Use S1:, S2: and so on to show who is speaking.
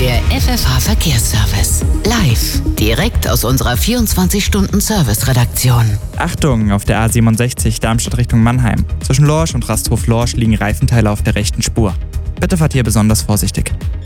S1: Der FFH Verkehrsservice. Live. Direkt aus unserer 24-Stunden-Service-Redaktion.
S2: Achtung, auf der A67 Darmstadt Richtung Mannheim. Zwischen Lorsch und Rasthof Lorsch liegen Reifenteile auf der rechten Spur. Bitte fahrt hier besonders vorsichtig.